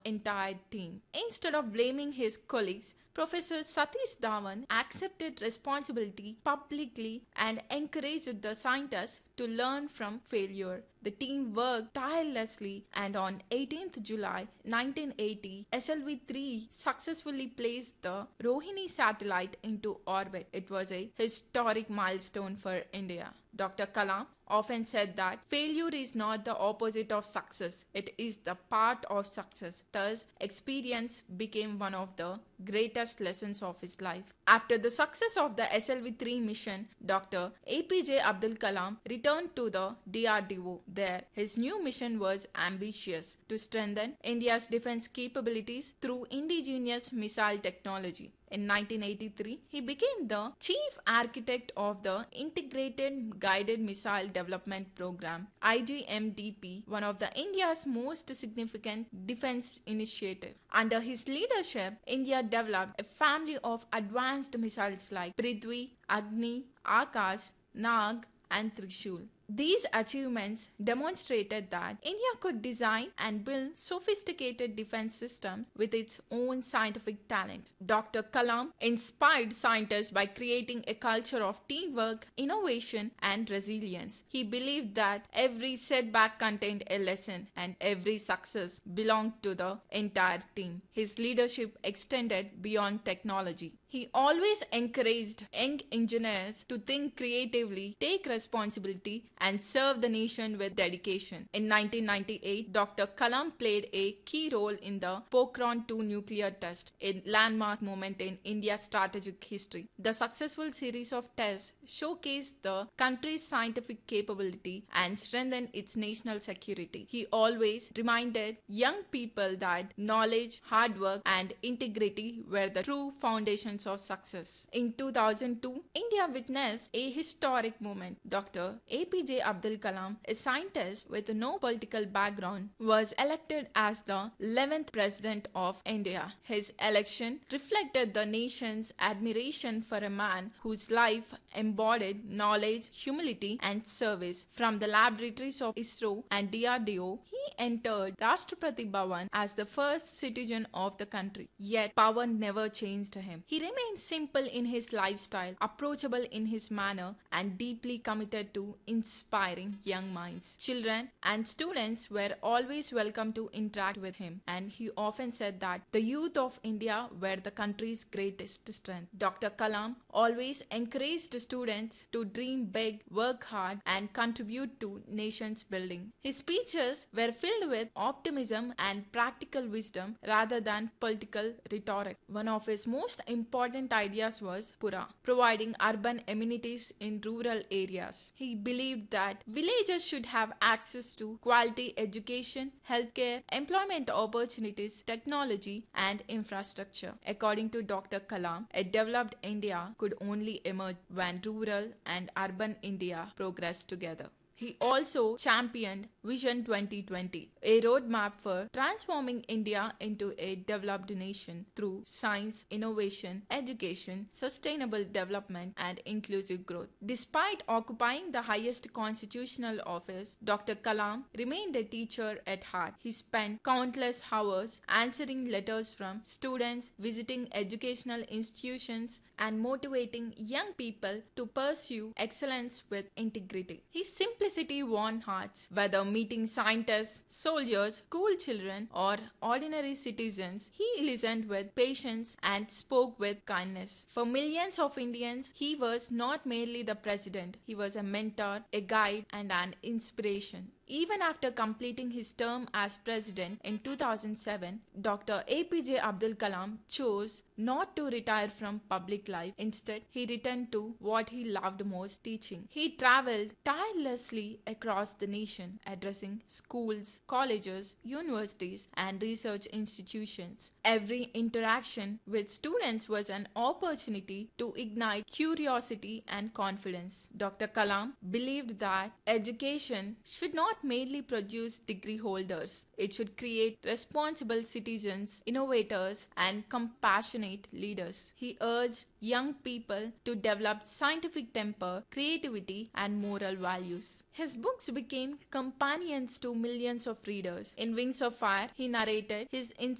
entire team. Instead of blaming his colleagues, Professor Satish Dhawan accepted responsibility publicly and encouraged the scientists to learn from failure. The team worked tirelessly, and on 18th July 1980, SLV-3 successfully placed the Rohini satellite into orbit. It was a historic milestone for India. Dr. Kalam often said that failure is not the opposite of success, it is the part of success. Thus, experience became one of the greatest lessons of his life. After the success of the SLV-3 mission, Dr. APJ Abdul Kalam returned to the DRDO. There, his new mission was ambitious: to strengthen India's defense capabilities through indigenous missile technology. In 1983, he became the chief architect of the Integrated Guided Missile Development Program (IGMDP), one of the India's most significant defense initiatives. Under his leadership, India developed a family of advanced missiles like Prithvi, Agni, Akash, Nag, and Trishul. These achievements demonstrated that India could design and build sophisticated defense systems with its own scientific talent. Dr. Kalam inspired scientists by creating a culture of teamwork, innovation, and resilience. He believed that every setback contained a lesson and every success belonged to the entire team. His leadership extended beyond technology. He always encouraged young engineers to think creatively, take responsibility, and serve the nation with dedication. In 1998, Dr. Kalam played a key role in the Pokhran 2 nuclear test, a landmark moment in India's strategic history. The successful series of tests showcased the country's scientific capability and strengthened its national security. He always reminded young people that knowledge, hard work, and integrity were the true foundations of success. In 2002, India witnessed a historic moment. Dr. APJ Abdul Kalam, a scientist with no political background, was elected as the 11th President of India. His election reflected the nation's admiration for a man whose life embodied knowledge, humility, and service. From the laboratories of ISRO and DRDO, he entered Rashtrapati Bhavan as the first citizen of the country. Yet, power never changed him. He remained simple in his lifestyle, approachable in his manner, and deeply committed to inspiring young minds. Children and students were always welcome to interact with him, and he often said that the youth of India were the country's greatest strength. Dr. Kalam always encouraged students to dream big, work hard, and contribute to nation's building. His speeches were filled with optimism and practical wisdom rather than political rhetoric. One of his most important ideas was Pura, providing urban amenities in rural areas. He believed that villages should have access to quality education, healthcare, employment opportunities, technology, and infrastructure. According to Dr. Kalam, a developed India could only emerge when rural and urban India progress together. He also championed Vision 2020, a roadmap for transforming India into a developed nation through science, innovation, education, sustainable development, and inclusive growth. Despite occupying the highest constitutional office, Dr. Kalam remained a teacher at heart. He spent countless hours answering letters from students, visiting educational institutions, and motivating young people to pursue excellence with integrity. His simplicity won hearts. Whether meeting scientists, soldiers, school children, or ordinary citizens, he listened with patience and spoke with kindness. For millions of Indians, he was not merely the president, he was a mentor, a guide, and an inspiration. Even after completing his term as president in 2007, Dr. APJ Abdul Kalam chose not to retire from public life. Instead, he returned to what he loved most, teaching. He traveled tirelessly across the nation, addressing schools, colleges, universities, and research institutions. Every interaction with students was an opportunity to ignite curiosity and confidence. Dr. Kalam believed that education should not not merely produce degree holders. It should create responsible citizens, innovators, and compassionate leaders. He urged young people to develop scientific temper, creativity, and moral values. His books became companions to millions of readers. In Wings of Fire, he narrated his